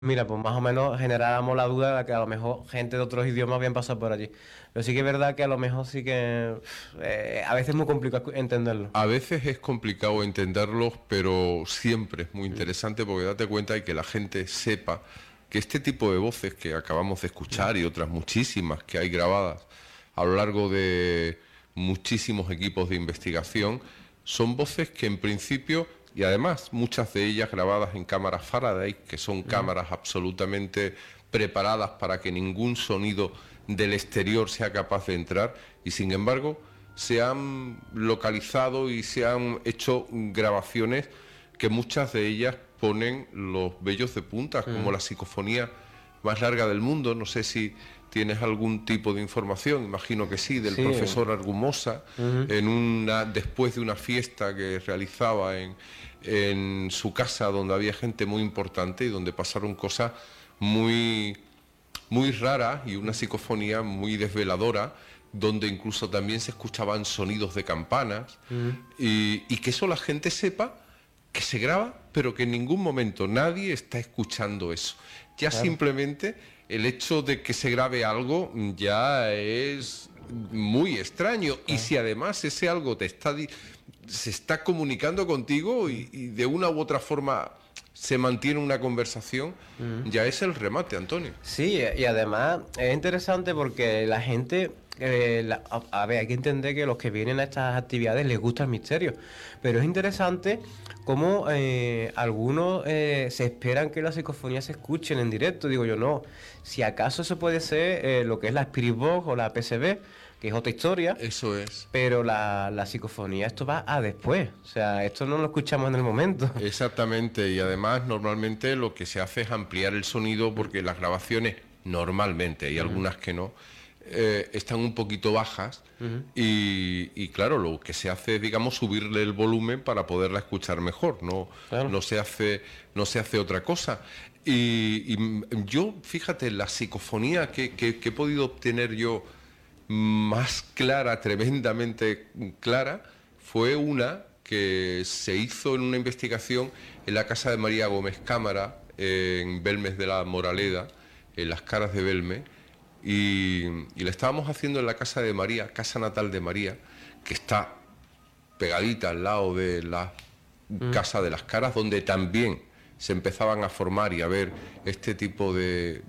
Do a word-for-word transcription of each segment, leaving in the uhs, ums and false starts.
Mira, pues más o menos generábamos la duda de que a lo mejor gente de otros idiomas habían pasado por allí. Pero sí que es verdad que a lo mejor sí que eh, a veces es muy complicado entenderlo. A veces es complicado entenderlos, pero siempre es muy Mm, interesante porque date cuenta y que la gente sepa que este tipo de voces que acabamos de escuchar y otras muchísimas que hay grabadas a lo largo de muchísimos equipos de investigación son voces que en principio, y además muchas de ellas grabadas en cámaras Faraday, que son mm, cámaras absolutamente preparadas para que ningún sonido del exterior sea capaz de entrar, y sin embargo se han localizado y se han hecho grabaciones que muchas de ellas ponen los vellos de punta, como mm. la psicofonía más larga del mundo. No sé si tienes algún tipo de información, imagino que sí, del Sí. profesor Argumosa, Ujú. en una, después de una fiesta que realizaba en, en su casa, donde había gente muy importante y donde pasaron cosas muy muy rara y una psicofonía muy desveladora, donde incluso también se escuchaban sonidos de campanas, Ujú. y, y que eso la gente sepa que se graba, pero que en ningún momento nadie está escuchando eso. Ya Claro. simplemente el hecho de que se grabe algo ya es muy extraño. Y Claro. si además ese algo te está di- se está comunicando contigo y, y de una u otra forma se mantiene una conversación, Ujú. ya es el remate, Antonio. Sí, y además es interesante porque la gente, eh, la- a, a ver, hay que entender que los que vienen a estas actividades les gusta el misterio, pero es interesante cómo eh, algunos eh, se esperan que las psicofonías se escuchen en directo. Digo yo, no, si acaso eso puede ser eh, lo que es la Spirit Box o la P S B, que es otra historia, Eso es. pero la, la psicofonía, esto va a después, o sea, esto no lo escuchamos en el momento. Exactamente, y además normalmente lo que se hace es ampliar el sonido porque las grabaciones normalmente, hay Ujú, algunas que no, eh, están un poquito bajas ujú, y, y claro, lo que se hace es, digamos, subirle el volumen para poderla escuchar mejor, no, claro. no se hace, no se hace otra cosa. Y, y, mm, yo, fíjate, la psicofonía que, que que he podido obtener yo más clara, tremendamente clara, fue una que se hizo en una investigación en la casa de María Gómez Cámara, en Belmes de la Moraleda, en las Caras de Belme, y, y la estábamos haciendo en la casa de María, casa natal de María, que está pegadita al lado de la Ujú, casa de las Caras, donde también se empezaban a formar y a ver este tipo de,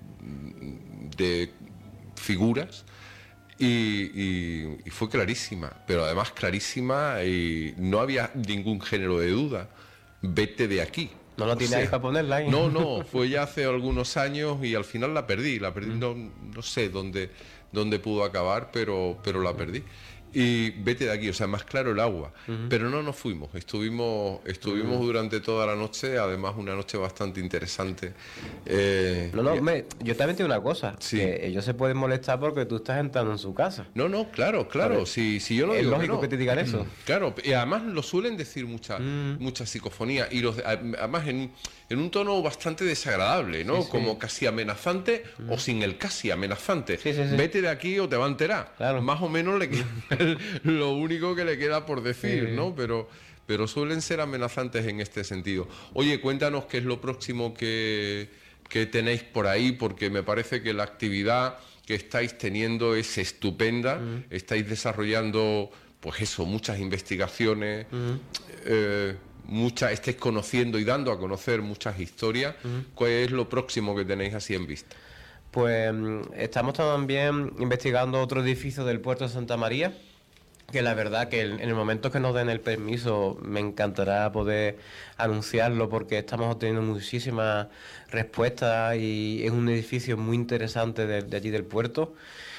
de figuras. Y, y- y fue clarísima, pero además clarísima y no había ningún género de duda. Vete de aquí. no lo O tiene ahí sea, para ponerla ahí. no, no, fue ya hace algunos años y al final la perdí. La perdí, Mm, no, no sé dónde, dónde pudo acabar, pero, pero la perdí. Y vete de aquí, o sea, más claro el agua. ujú, Pero no nos fuimos, estuvimos, estuvimos mm. durante toda la noche, además una noche bastante interesante. Eh, No, no, y- hombre, yo también te digo una cosa, sí. que ellos se pueden molestar porque tú estás entrando en su casa. No, no, claro, claro, ¿Sabes? si, si yo no Es digo que lógico que no. te digan eso. Claro, y además lo suelen decir mucha, Mm, mucha psicofonía, y los, además en, en un tono bastante desagradable, sí, ¿no? sí. Como casi amenazante o Mm, sin el casi amenazante. sí, sí, sí. Vete de aquí o te va a enterar. Claro. Más o menos le queda lo único que le queda por decir, Sí. ¿no? Pero, pero suelen ser amenazantes en este sentido. Oye, cuéntanos qué es lo próximo que, que tenéis por ahí, porque me parece que la actividad que estáis teniendo es estupenda, Mm, estáis desarrollando, pues eso, muchas investigaciones, mm, eh, muchas, estáis conociendo y dando a conocer muchas historias. mm. ¿Cuál es lo próximo que tenéis así en vista? Pues mm, estamos también investigando otro edificio del puerto de Santa María, que la verdad que en en el momento que nos den el permiso me encantará poder anunciarlo porque estamos obteniendo muchísimas respuestas y es un edificio muy interesante de, de allí del puerto.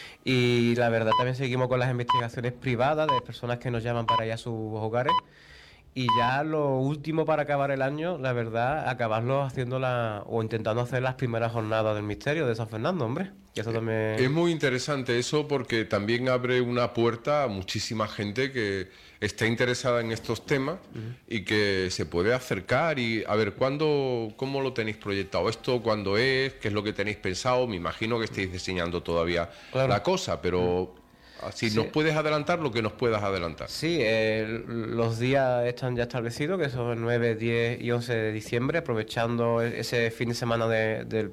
Y la verdad también seguimos con las investigaciones privadas de personas que nos llaman para allá a sus hogares. Y ya lo último para acabar el año, la verdad, acabarlo haciendo la, o intentando hacer las primeras jornadas del misterio de San Fernando, hombre. Que eso Es también... muy interesante eso porque también abre una puerta a muchísima gente que está interesada en estos temas y que se puede acercar y a ver, ¿cuándo, cómo lo tenéis proyectado esto? ¿Cuándo es? ¿Qué es lo que tenéis pensado? Me imagino que estáis diseñando todavía Claro. la cosa, pero Así Sí. nos puedes adelantar lo que nos puedas adelantar. Sí, eh, los días están ya establecidos, que son nueve, diez y once de diciembre, aprovechando ese fin de semana de- del